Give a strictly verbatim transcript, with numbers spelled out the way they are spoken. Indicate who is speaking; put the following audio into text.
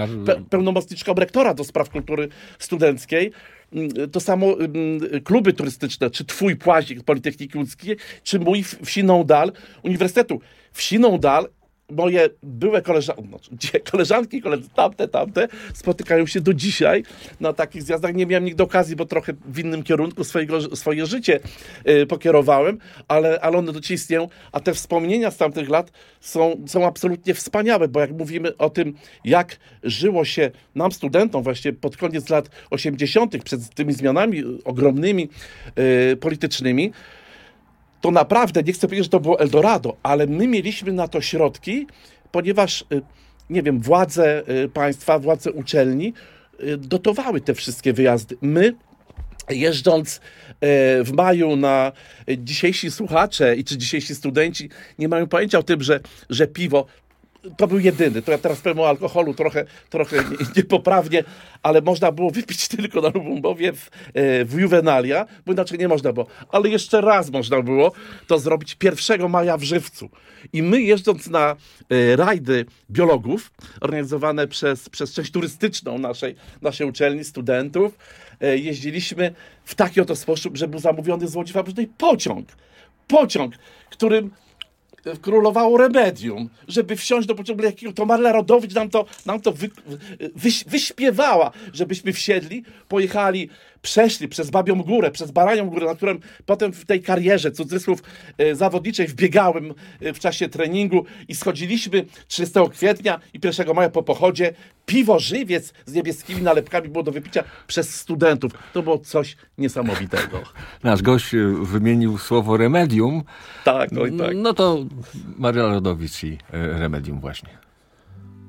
Speaker 1: pe- pełnomocniczką rektora do spraw kultury studenckiej. To samo kluby turystyczne, czy twój Płazik Politechniki Łódzkiej, czy mój Wsiną Dal Uniwersytetu. Wsiną Dal moje były koleżanki, no, koleżanki i koledzy, tamte, tamte, spotykają się do dzisiaj na takich zjazdach. Nie miałem nigdy okazji, bo trochę w innym kierunku swojego, swoje życie y, pokierowałem, ale, ale one do dzisiaj istnieją, a te wspomnienia z tamtych lat są, są absolutnie wspaniałe, bo jak mówimy o tym, jak żyło się nam, studentom, właśnie pod koniec lat osiemdziesiątych, przed tymi zmianami ogromnymi y, politycznymi, to naprawdę, nie chcę powiedzieć, że to było Eldorado, ale my mieliśmy na to środki, ponieważ, nie wiem, władze państwa, władze uczelni dotowały te wszystkie wyjazdy. My, jeżdżąc w maju na dzisiejsi słuchacze i czy dzisiejsi studenci nie mają pojęcia o tym, że, że piwo to był jedyny. To ja teraz powiem o alkoholu trochę, trochę niepoprawnie, ale można było wypić tylko na Lubombowie w, w Juvenalia, bo inaczej nie można było. Ale jeszcze raz można było to zrobić pierwszego maja w Żywcu. I my, jeżdżąc na e, rajdy biologów, organizowane przez, przez część turystyczną naszej, naszej uczelni, studentów, e, jeździliśmy w taki oto sposób, że był zamówiony z Łodzi Fabrycznej pociąg. Pociąg, którym królowało remedium, żeby wsiąść do pociągu jakiego, to Marla Rodowicz nam to, nam to wy, wy, wyśpiewała, żebyśmy wsiedli, pojechali, przeszli przez Babią Górę, przez Baranią Górę, na którym potem w tej karierze, cudzysłów, e, zawodniczej wbiegałem e, w czasie treningu i schodziliśmy trzydziestego kwietnia i pierwszego maja po pochodzie. Piwo Żywiec z niebieskimi nalepkami było do wypicia przez studentów. To było coś niesamowitego.
Speaker 2: Nasz gość wymienił słowo remedium.
Speaker 1: Tak, oj tak.
Speaker 2: No to Maryla Rodowicz i remedium właśnie.